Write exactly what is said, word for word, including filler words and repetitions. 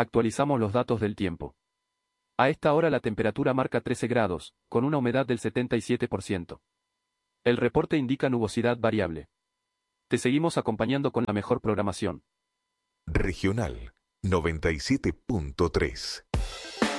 Actualizamos los datos del tiempo. A esta hora la temperatura marca trece grados, con una humedad del setenta y siete por ciento. El reporte indica nubosidad variable. Te seguimos acompañando con la mejor programación. Regional noventa y siete punto tres.